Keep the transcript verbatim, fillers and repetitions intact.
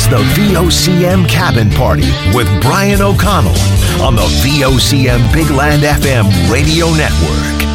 the V O C M Cabin Party with Brian O'Connell on the V O C M Big Land F M radio network.